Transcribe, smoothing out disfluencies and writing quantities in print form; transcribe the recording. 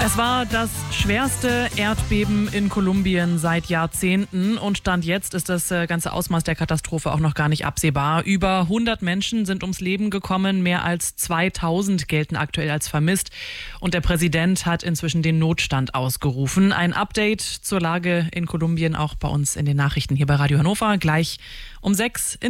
Es war das schwerste Erdbeben in Kolumbien seit Jahrzehnten und Stand jetzt ist das ganze Ausmaß der Katastrophe auch noch gar nicht absehbar. Über 100 Menschen sind ums Leben gekommen, mehr als 2000 gelten aktuell als vermisst und der Präsident hat inzwischen den Notstand ausgerufen. Ein Update zur Lage in Kolumbien auch bei uns in den Nachrichten hier bei Radio Hannover, gleich um 6 in